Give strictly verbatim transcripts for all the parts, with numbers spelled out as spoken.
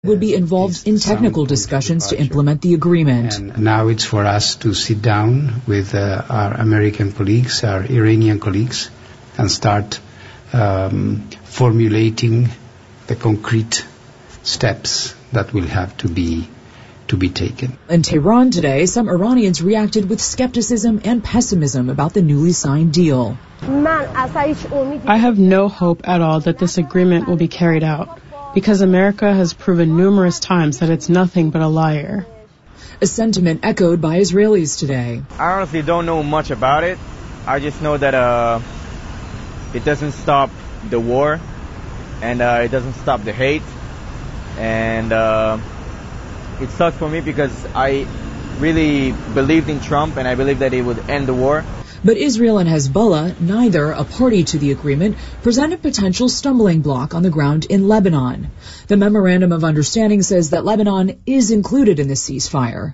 would be involved in technical discussions to implement the agreement. And now it's for us to sit down with uh, our American colleagues, our Iranian colleagues, and start um, formulating the concrete steps that will have to be to be taken. In Tehran today, some Iranians reacted with skepticism and pessimism about the newly signed deal. I have no hope at all that this agreement will be carried out, because America has proven numerous times that it's nothing but a liar. A sentiment echoed by Israelis today. I honestly don't know much about it. I just know that uh, it doesn't stop the war, and uh, it doesn't stop the hate, and uh, it sucks for me because I really believed in Trump and I believed that he would end the war. But Israel and Hezbollah, neither a party to the agreement, present a potential stumbling block on the ground in Lebanon. The Memorandum of Understanding says that Lebanon is included in the ceasefire.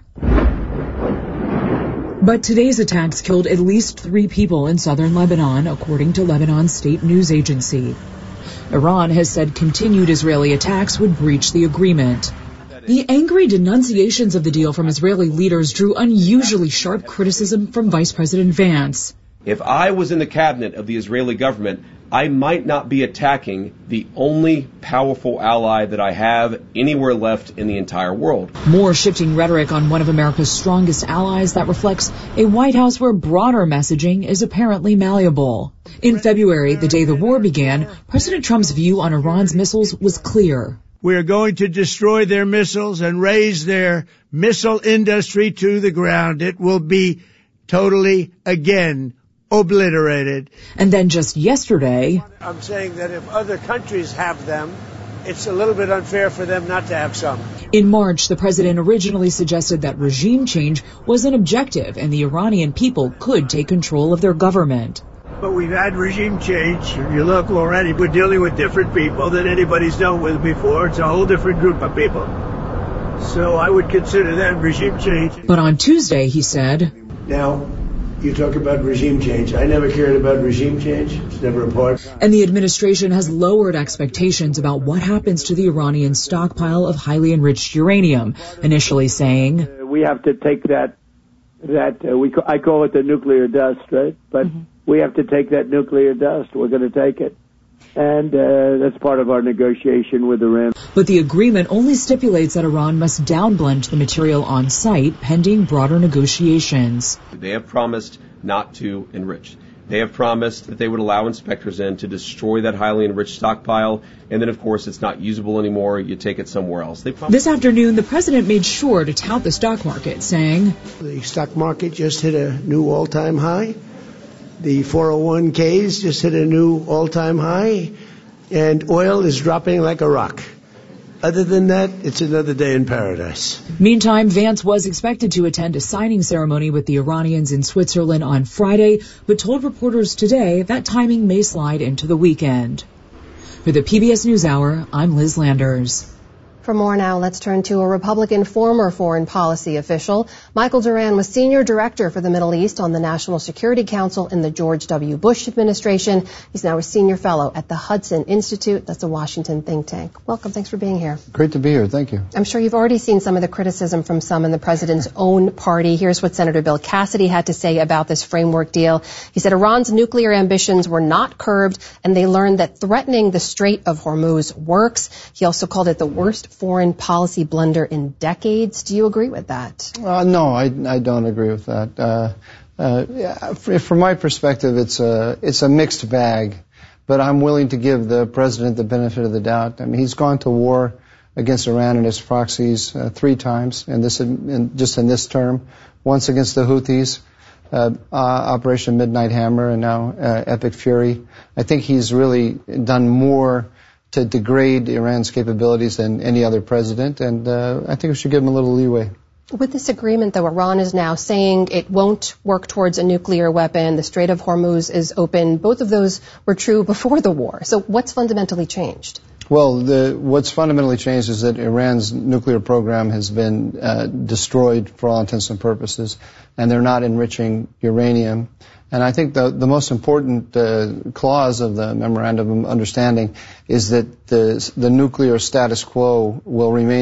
But today's attacks killed at least three people in southern Lebanon, according to Lebanon's state news agency. Iran has said continued Israeli attacks would breach the agreement. The angry denunciations of the deal from Israeli leaders drew unusually sharp criticism from Vice President Vance. If I was in the cabinet of the Israeli government, I might not be attacking the only powerful ally that I have anywhere left in the entire world. More shifting rhetoric on one of America's strongest allies that reflects a White House where broader messaging is apparently malleable. In February, the day the war began, President Trump's view on Iran's missiles was clear. We are going to destroy their missiles and raise their missile industry to the ground. It will be totally, again, obliterated. And then just yesterday, I'm saying that if other countries have them, it's a little bit unfair for them not to have some. In March, the president originally suggested that regime change was an objective and the Iranian people could take control of their government. But we've had regime change. If you look already, we're dealing with different people than anybody's dealt with before. It's a whole different group of people. So I would consider that regime change. But on Tuesday, he said, now, you talk about regime change. I never cared about regime change. It's never a part. And the administration has lowered expectations about what happens to the Iranian stockpile of highly enriched uranium, initially saying, uh, we have to take that, that uh, we I call it the nuclear dust, right? But mm-hmm. we have to take that nuclear dust. We're going to take it. And uh, that's part of our negotiation with Iran. But the agreement only stipulates that Iran must downblend the material on site pending broader negotiations. They have promised not to enrich. They have promised that they would allow inspectors in to destroy that highly enriched stockpile. And then, of course, it's not usable anymore. You take it somewhere else. They this afternoon, the president made sure to tout the stock market, saying, the stock market just hit a new all-time high. The four oh one k's just hit a new all-time high, and oil is dropping like a rock. Other than that, it's another day in paradise. Meantime, Vance was expected to attend a signing ceremony with the Iranians in Switzerland on Friday, but told reporters today that timing may slide into the weekend. For the P B S NewsHour, I'm Liz Landers. For more now, let's turn to a Republican former foreign policy official. Michael Doran was senior director for the Middle East on the National Security Council in the George W. Bush administration. He's now a senior fellow at the Hudson Institute. That's a Washington think tank. Welcome. Thanks for being here. Great to be here. Thank you. I'm sure you've already seen some of the criticism from some in the president's own party. Here's what Senator Bill Cassidy had to say about this framework deal. He said Iran's nuclear ambitions were not curbed, and they learned that threatening the Strait of Hormuz works. He also called it the worst foreign policy blunder in decades. Do you agree with that? Uh, no, I, I don't agree with that. Uh, uh, yeah, from my perspective, it's a it's a mixed bag, but I'm willing to give the president the benefit of the doubt. I mean, he's gone to war against Iran and its proxies uh, three times in this in, just in this term. Once against the Houthis, uh, uh, Operation Midnight Hammer, and now uh, Epic Fury. I think he's really done more to degrade Iran's capabilities than any other president, and uh, I think we should give him a little leeway. With this agreement, though, Iran is now saying it won't work towards a nuclear weapon. The Strait of Hormuz is open. Both of those were true before the war. So what's fundamentally changed? Well, the, what's fundamentally changed is that Iran's nuclear program has been uh, destroyed for all intents and purposes, and they're not enriching uranium. And I think the, the most important uh, clause of the Memorandum of Understanding is that the, the nuclear status quo will remain